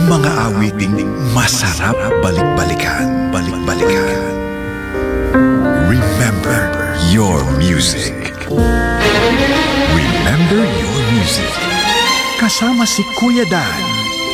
Mga awiting masarap balik-balikan. Balik-balikan. Remember your music. Remember your music. Kasama si Kuya Dan.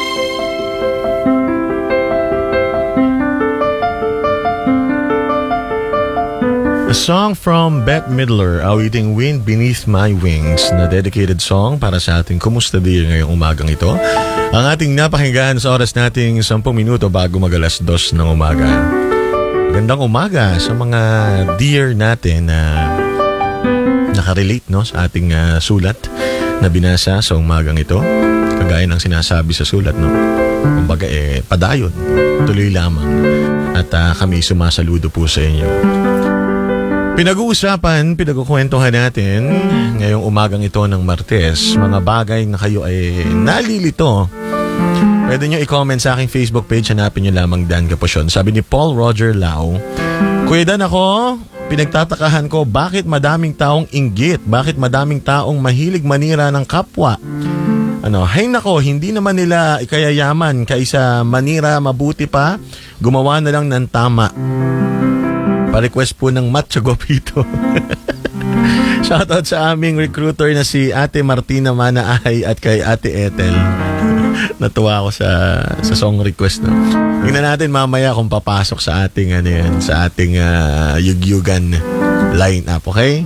A song from Bette Midler, awiting Wind Beneath My Wings, na dedicated song para sa ating Kumusta Dear ngayong umagang ito. Ang ating napakinggan sa oras nating 10 minuto bago mag-alas 2 ng umaga. Gandang umaga sa mga dear natin na nakarelate sa ating sulat na binasa sa umagang ito. Kagaya ng sinasabi sa sulat, kumbaga padayon, tuloy lamang. At kami sumasaludo po sa inyo. Pinag-uusapan, pinagkukwentuhan natin ngayong umagang ito ng Martes, mga bagay na kayo ay nalilito. Pwede nyo i-comment sa aking Facebook page, hanapin nyo lamang Dan Kaposyon. Sabi ni Paul Roger Lau, Kuya Dan, ako, pinagtatakahan ko bakit madaming taong inggit, bakit madaming taong mahilig manira ng kapwa. Hay nako, hindi naman nila ikayayaman kaysa manira, mabuti pa, gumawa na lang ng tama. Pa-request po ng Macho Gopito. Shoutout sa aming recruiter na si Ate Martina Manaahay at kay Ate Ethel. Natuwa ako sa song request. Tingnan natin mamaya kung papasok sa ating sa ating yugyugan line-up, okay?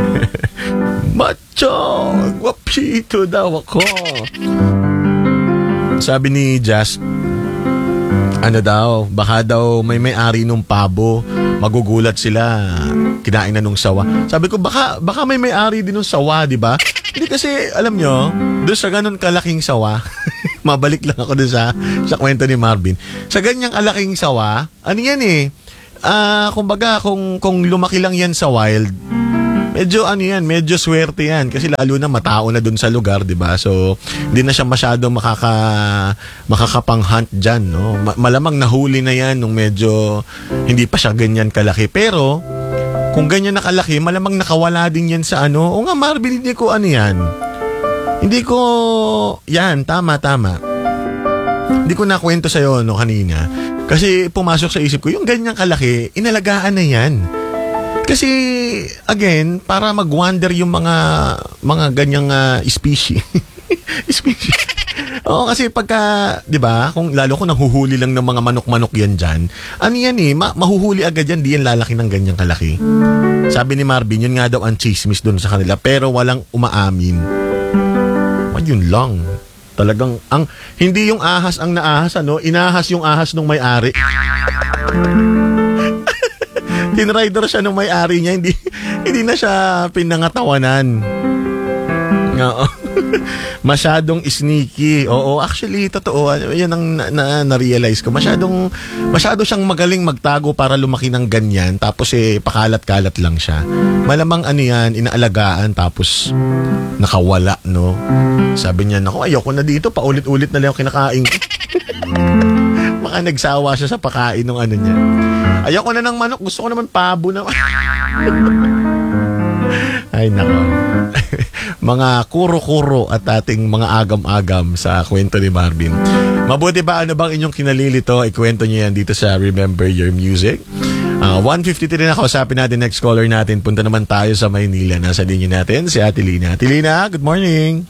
Macho Gopito daw ako. Sabi ni Jazz, baka daw may-ari nung pabo, magugulat sila, kinain na nung sawa. Sabi ko, baka may-ari din nung sawa, di ba? Hindi kasi, alam nyo, doon sa ganun kalaking sawa, mabalik lang ako doon sa kwento ni Marvin. Sa ganyang kalaking sawa, kumbaga, kung lumaki lang yan sa wild, medyo swerte yan kasi lalo na matao na dun sa lugar, 'di ba? So, hindi na siya masyadong makakapang-hunt diyan, no? Malamang nahuli na yan nung medyo hindi pa siya ganyan kalaki. Pero kung ganyan na kalaki, malamang nakawala din yan sa O nga, Marvin, hindi ko yan, tama. Hindi ko nakwento sa'yo kanina. Kasi pumasok sa isip ko, yung ganyang kalaki, inalagaan na yan. Kasi, again, para mag-wander yung mga ganyang species. Species. Oo, kasi pagka, di ba, lalo kung nahuhuli lang ng mga manok-manok yan dyan, mahuhuli agad yan, di yan lalaki ng ganyang kalaki. Sabi ni Marvin, yun nga daw ang chismis dun sa kanila, pero walang umaamin. Yun lang. Talagang, hindi yung ahas ang naahas, inahas yung ahas nung may-ari. Tinrider siya nung may-ari niya, hindi na siya pinangatawanan. Oo. Masyadong sneaky. Oo, actually, totoo. Yan ang na-realize ko. Masyado siyang magaling magtago para lumaki ng ganyan. Tapos pakalat-kalat lang siya. Malamang inaalagaan tapos nakawala, no? Sabi niya, ayoko na dito. Paulit-ulit na lang yung kinakain ko. Baka nagsawa siya sa pakain ng niya. Ayoko na ng manok. Gusto ko naman pabo na. Ay, nako. Mga kuro-kuro at ating mga agam-agam sa kwento ni Marvin. Mabuti ba bang inyong kinalilito? Ikwento niyo yan dito sa Remember Your Music. 1:53 na kausapin natin next caller natin. Punta naman tayo sa Maynila. Nasa linya natin si Ate Lina. Ate Lina, good morning.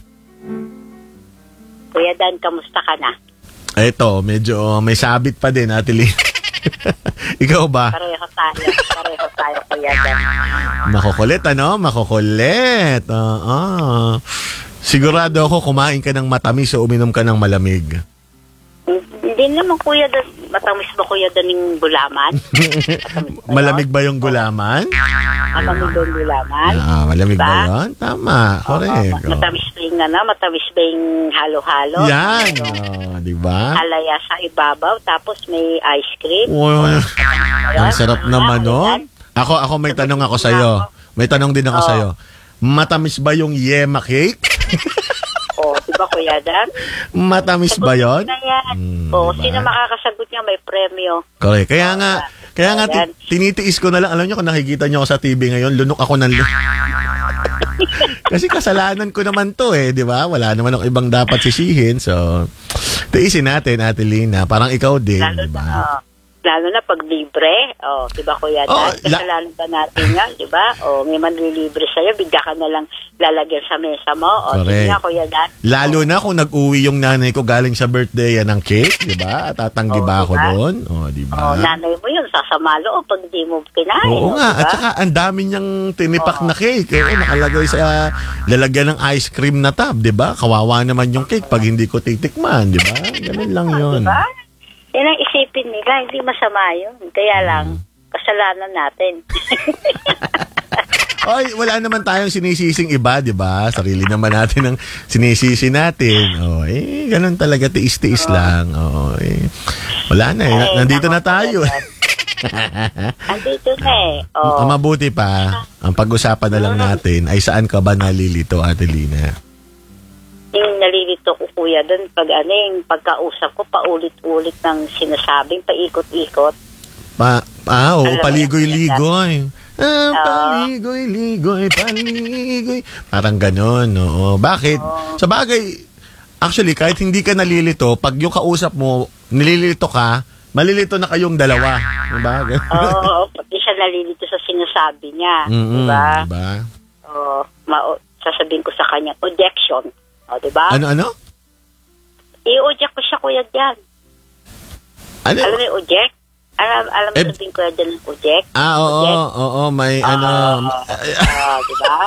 Kuya Dan, kamusta ka na? Ito, medyo may sabit pa din, Ate Lina. Ikaw ba? Pareho tayo, Kuya Dan. Makukulit, Makukulit. Sigurado ako kumain ka ng matamis o uminom ka ng malamig. Hindi naman, Kuya Dan. Matamis ba, Kuya Dan, yung gulaman? Malamig ba yung gulaman? Malamig ba yung gulaman? Malamig ba yun? Tama, correct. Matamis ba yung halo-halo? Yan, di ba? Alaya sa ibabaw, tapos may ice cream. Ang sarap naman, no? Ako may tanong ako sa'yo. May tanong din ako sa'yo. Matamis ba yung yema cake? Diba, Kuya Dan? Matamis ba yun? Sino makakasagot niya may premyo. Correct. Kaya nga tinitiis ko na lang. Alam niyo, kung nakikita niyo ako sa TV ngayon, lunok ako ng lunok. Kasi kasalanan ko naman to, di ba? Wala naman akong ibang dapat sisihin. So, Tiisin natin, Ate Lina. Parang ikaw din, Lalo di na, ba? lalo na pag libre. Di ba kuya Oh, Dan? Kasalanan ba natin nga, di ba? May manlilibre sa'yo, bigla ka na lang lalagyan sa mesa mo. Correct. Di nga kuya Dan. Lalo na kung nag-uwi yung nanay ko galing sa birthday yan ng cake, di ba? Tatanggi ba ako diba? doon? Di ba? Nanay mo yun, sasama loob pag di mo kinain. Oo nga, diba? at saka ang dami niyang tinipak na cake. Nakalagay sa lalagyan ng ice cream na tab, di ba? Kawawa naman yung cake pag hindi ko titikman, di ba? Ganun lang yun. Diba? Yan ang isipin nila, hindi masama yun. Kaya lang, kasalanan natin. Oy, wala naman tayong sinisising iba, di ba? Sarili naman natin ang sinisisi natin. Ganun talaga, tiis-tiis lang. Wala na eh. Nandito na tayo. Andito na eh. Ang mabuti pa, ang pag-usapan na lang natin ay saan ka ba nalilito, Ate Lina? Yung nalilito ko kuya doon pag yung pagkausap ko paulit-ulit ng sinasabing paikot-ikot. Paligoy-ligoy. Paligoy-ligoy, paligoy. Parang ganon, oo. Bakit? Sa bagay, actually, kahit hindi ka nalilito, pag yung kausap mo, nililito ka, malilito na kayong dalawa. Diba? Pati siya nalilito sa sinasabi niya. Diba? Sasabihin ko sa kanya, objection. Diba? Ano? I-oject ko siya kuya dyan. Ano? Alam mo yung oject? Alam mo sabihin ko dyan ng oject? Oo, may diba?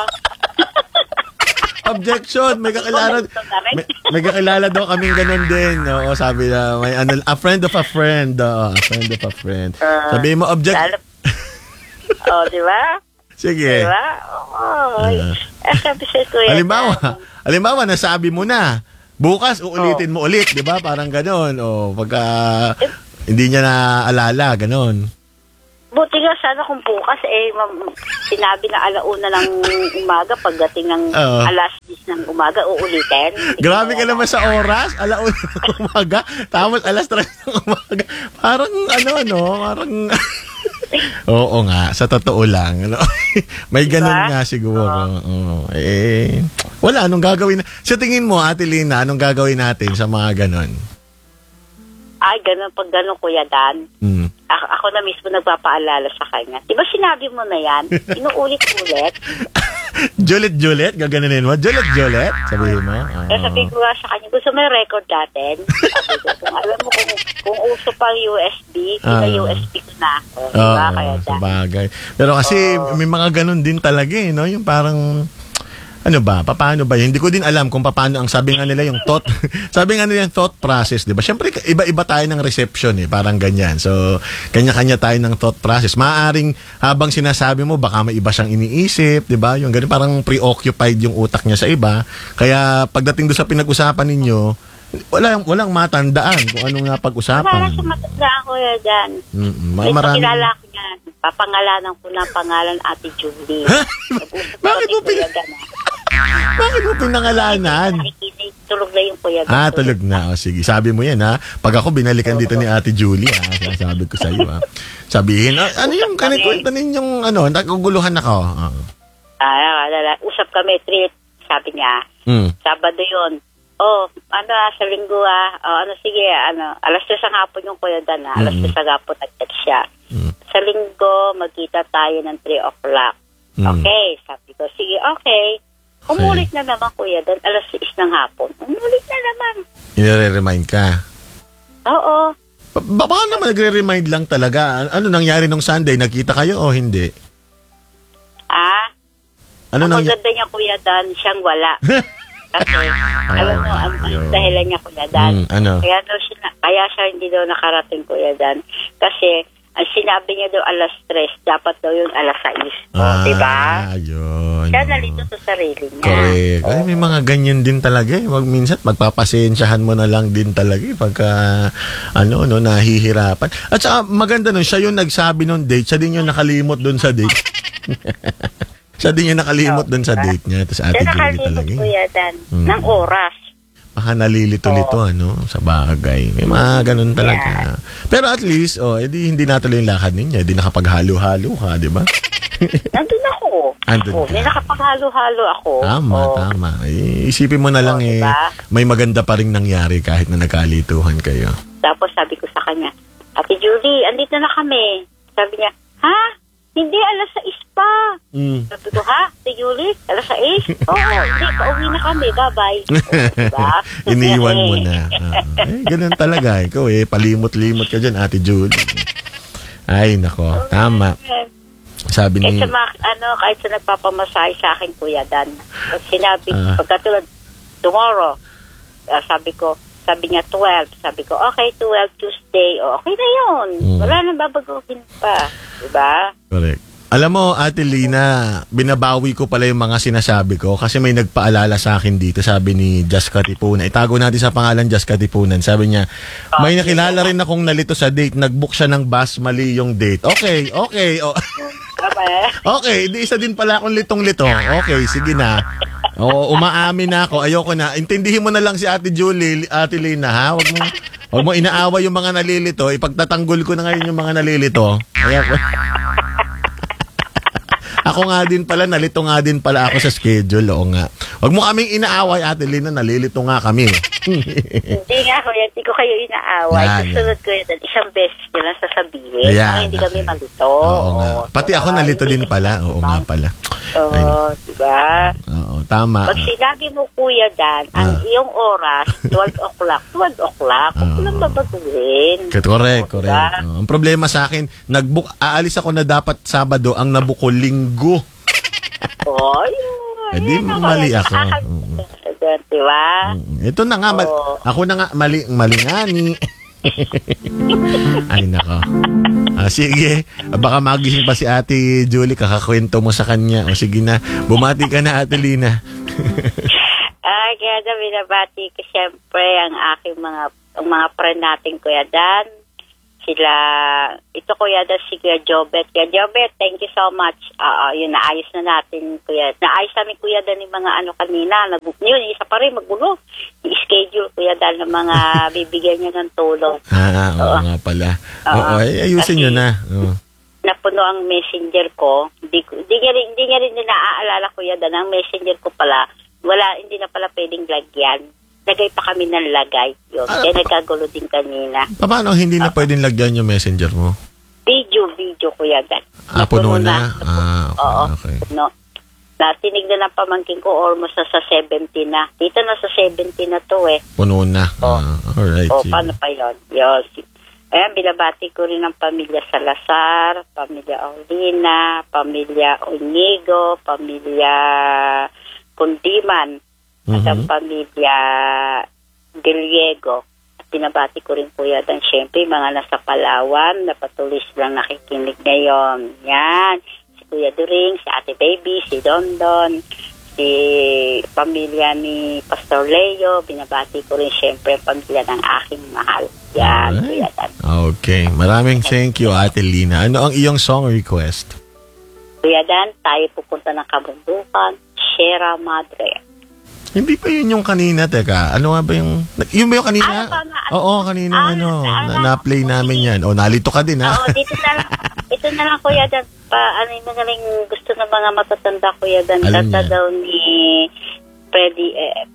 Objection, may kakilala. May kakilala daw kaming ganun din. Oo, sabi na, may a friend of a friend. A friend of a friend. Sabihin mo, object. Diba? Sige. Diba? Sabi sa kuya. Halimbawa, nasabi mo na. Bukas, uulitin mo ulit. Di ba? Parang ganon. Pagka hindi niya naalala, ganon. Buti nga sana kung bukas, sinabi na 1:00 ng umaga, pagdating ng 10:00 ng umaga, uulitin. Grabe ka naman sa oras, 1:00 ng umaga, tapos 3:00 ng umaga. Parang parang... Oo nga, sa totoo lang. May ganun nga siguro. Wala, anong gagawin? Sa tingin mo, Ate Lina, anong gagawin natin sa mga ganun? Ganun pag ganun, Kuya Dan. Ako na mismo nagpapaalala sa kanya. Diba sinabi mo na yan? Inuulit-ulit. Julit-julit? Gaganunin mo? Julit-julit? Sabihin mo? Sabihin ko nga sa kanya, gusto mo yung record natin? Kung alam mo kung uso pang USB, USB ko na. Diba? Kaya sa bagay. Pero kasi may mga ganun din talaga no? Yung parang... Ano ba? Paano ba? Hindi ko din alam kung paano ang sabi nga nila yung thought. Sabi nga nila yung thought process, 'di ba? Syempre iba-iba tayo ng reception parang ganyan. So, kanya-kanya tayo ng thought process. Maaaring habang sinasabi mo baka may iba siyang iniisip, 'di ba? Yung ganun parang preoccupied yung utak niya sa iba. Kaya pagdating do sa pinag-usapan ninyo, walang matandaan kung ano nga pag-usapan. Wala siya matandaan ko yan. Marami. Kilala ko niyan. Papangalanan ko na pangalan Ate Julie. Bakit mo pinangalanan? Tulog na yung kuya. Tulog na. Sige, sabi mo yan Pag ako binalikan dito ni Ate Julie sabi ko sa iyo Sabihin, ano yung kanikwento ninyong naguguluhan ako? Usap kami, treat, sabi niya. Sabado yun. Sa linggo sige, 3:00 ng hapon yung kuya Dan 3:00 ng hapon nag-chat siya. Sa linggo, magkita tayo ng 3:00. Okay, sabi ko, sige, okay. Umulit na naman kuya Dan, 6:00 ng hapon. Umulit na naman. I-remind ka? Oo. Baka naman nagre-remind lang talaga. Ano nangyari nung Sunday? Nagkita kayo o hindi? Ano ang maganda niya kuya Dan, siyang wala. Kasi, alam mo, ang dahilan niya kuya Dan. Ano? Kaya siya hindi daw nakarating kuya Dan. Kasi, ang sinabi niya daw 3:00, dapat daw yung 6:00. Diba? Yun. Siya nalito sa sarili niya. Correct. Ay, may mga ganyan din talaga minsan, magpapasensyahan mo na lang din talaga pagka, nahihirapan. At saka, maganda nun, siya yung nagsabi nung date, siya din yung nakalimot dun sa date. Siya din yung nakalimot dun sa date niya. Tapos Ate Julie talaga. Kuya Dan, ng oras. Baka nalilito-lito, sa bagay. May mga ganun talaga. Pero at least, hindi natuloy yung lakad ninyo. Hindi nakapaghalo-halo ka, di ba? Nandun ako. Andun ka. May nakapaghalo-halo ako. Tama. Isipin mo na lang diba? may maganda pa rin nangyari kahit na nagkalituhan kayo. Tapos sabi ko sa kanya, Ate Julie, andito na kami. Sabi niya, ha? Hindi, alas 6 pa. Sabi ko, ha? Ate Julie, alas 6? Oo, hindi, pauwi na kami. Bye-bye. Diba? Iniwan mo na. Ganun talaga. Ikaw palimot-limot ka dyan, Ate Julie. Ay, nako. Tama. Sabi ni... kahit sa nagpapamasahe sa akin, Kuya Dan. Pag sinabi, pagkatulad, tomorrow, sabi niya 12. Sabi ko, okay, 12 Tuesday. Okay na yun. Wala nang babaguhin pa. Diba? Correct. Alam mo, Ate Lina, binabawi ko pala yung mga sinasabi ko kasi may nagpaalala sa akin dito. Sabi ni Just Katipunan. Itago natin sa pangalan Just Katipunan. Sabi niya, may nakilala rin akong nalito sa date. Nag-book siya ng bus, mali yung date. Okay. Okay, di isa din pala akong litong-lito. Okay, sige na. Umaamin na ako. Ayoko na. Intindihin mo na lang si Ate Julie, Ate Lina, ha? Huwag mo inaawa yung mga nalilito. Ipagtatanggol ko na ngayon yung mga nalilito. Ako nga din pala, nalito nga din pala ako sa schedule. Oo nga. Huwag mo kaming inaaway, Ate Lina, nalilito nga kami. Hindi nga, Kuya, hindi ko kayo inaaway. Susunod ko yun, isang beses nyo lang sasabihin. Hindi kami malito. Oo nga. Pati ako nalito din pala. Oo nga pala. Oo, diba? Oo, tama. Pag sinabi mo, Kuya Dan, ang iyong oras, 12 o'clock. Huwag ko lang babaguhin. Correct. Ang problema sa akin, aalis ako na dapat Sabado, ang nabuko Linggo. Di mali ako. Diba? Ito na nga, ako na nga, mali nga ni. Ay, nako. Sige, baka magising pa si Ate Julie, kakakwento mo sa kanya. O sige na, bumati ka na, Ate Lina. Kaya na binabati ko siyempre ang aking mga friend natin, Kuya Dan. Ito Kuya Dan, si Kuya Jobet. Kuya Jobet, thank you so much. Yun, naayos na natin, Kuya. Naayos namin, Kuya Dan, yung mga kanina. Yun, isa pa rin, magbulo. I-schedule, Kuya Dan, ng mga bibigyan niya ng tulong. Oo nga pala. Ayusin nyo na. Napuno ang messenger ko. Hindi niya rin naaalala, Kuya Dan. Ang messenger ko pala, hindi na pala pwedeng lagyan. Lagay pa kami ng lagay. Yun. Kaya nagkagulo din kanina. Paano hindi na pwedeng lagyan yung messenger mo? Video, Kuya Dan. Puno na? Okay. No. Natinig na ng pamangkin ko, almost sa 70 na. Dito na sa 70 na to Puno na. Alright. Paano pa yun? Ayan, binabati ko rin ang pamilya Salazar, pamilya Aulina, pamilya Onigo, pamilya Kundiman, at ang pamilya Gallego. At pinabati ko rin, Kuya Dan, syempre, mga nasa Palawan na patuloy silang nakikinig ngayon. Yan. Si Kuya During, si Ate Baby, si Dondon, si pamilya ni Pastor Leo. Binabati ko rin, syempre, ang pamilya ng aking mahal. Yan, Kuya Dan. Okay. Maraming thank you, Ate Lina. Ano ang iyong song request? Kuya Dan, tayo pupunta ng kabundukan, Sierra Madre. Hindi pa yun yung kanina, teka. Ano nga ba yung... Yun ba yung kanina? Oo, kanina na-play namin yan. Nalito ka din, ha? Oo, ito na lang, Kuya Dan. Yung magaling gusto ng mga matatanda, Kuya Dan. Kanta daw ni Freddy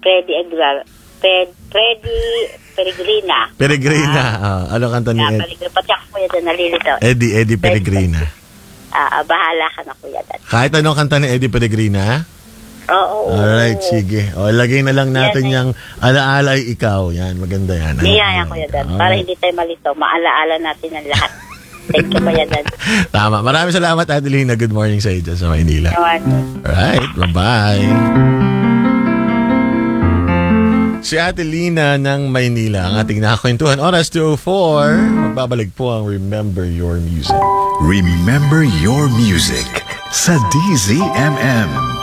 Peregrina. Ano kanta ni Eddie? Pati ako, Kuya Dan, nalilito. Eddie Peregrina. Bahala ka na, Kuya Dan. Kahit anong kanta ni Eddie Peregrina, Oo. Alright, sige. Lagay na lang natin yung alaala ay ikaw. Yan, maganda yan. Yan, Kuya Dan. Para hindi tayo malito, maalaala natin ang lahat. Thank you, Kuya Dan. Tama. Maraming salamat, Adelina. Good morning sa iyo sa Maynila. Alright, bye-bye. Si Ate Lina ng Maynila ang ating nakakwentuhan. Oras 2:04. Magbabalik po ang Remember Your Music. Remember Your Music sa DZMM.